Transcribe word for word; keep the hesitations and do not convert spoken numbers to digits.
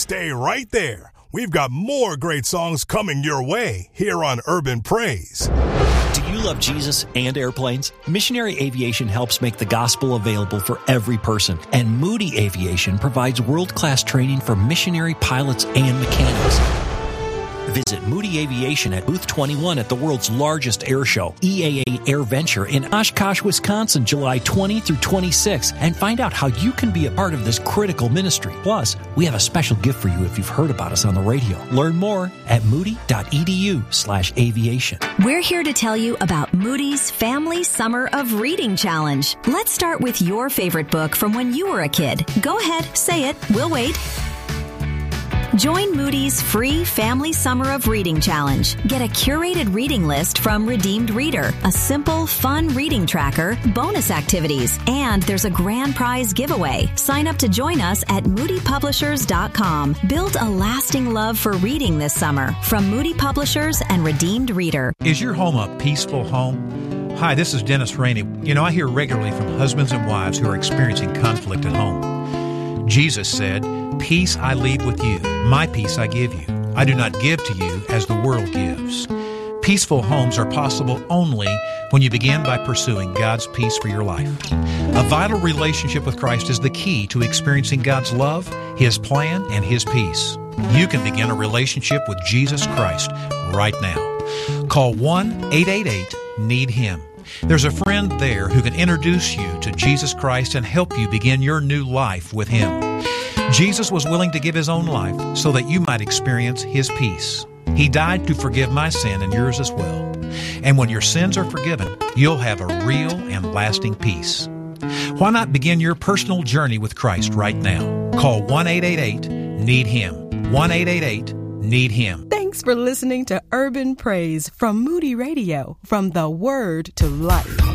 Stay right there. We've got more great songs coming your way here on Urban Praise. Do you love Jesus and airplanes? Missionary Aviation helps make the gospel available for every person, and Moody Aviation provides world-class training for missionary pilots and mechanics. Visit Moody Aviation at Booth twenty-one at the world's largest air show, E A A Air Venture, in Oshkosh, Wisconsin, July twentieth through twenty-sixth, and find out how you can be a part of this critical ministry. Plus, we have a special gift for you if you've heard about us on the radio. Learn more at moody.edu slash aviation. We're here to tell you about Moody's Family Summer of Reading Challenge. Let's start with your favorite book from when you were a kid. Go ahead, say it. We'll wait. Join Moody's free Family Summer of Reading Challenge. Get a curated reading list from Redeemed Reader, a simple, fun reading tracker, bonus activities, and there's a grand prize giveaway. Sign up to join us at moody publishers dot com. Build a lasting love for reading this summer from Moody Publishers and Redeemed Reader. Is your home a peaceful home? Hi, this is Dennis Rainey. You know, I hear regularly from husbands and wives who are experiencing conflict at home. Jesus said, "Peace I leave with you, my peace I give you. I do not give to you as the world gives." Peaceful homes are possible only when you begin by pursuing God's peace for your life. A vital relationship with Christ is the key to experiencing God's love, His plan, and His peace. You can begin a relationship with Jesus Christ right now. Call one eight eight eight need him. There's a friend there who can introduce you to Jesus Christ and help you begin your new life with Him. Jesus was willing to give His own life so that you might experience His peace. He died to forgive my sin and yours as well. And when your sins are forgiven, you'll have a real and lasting peace. Why not begin your personal journey with Christ right now? Call one eight eight eight need him. one eight eight eight need him. Thanks for listening to Urban Praise from Moody Radio, from the Word to Life.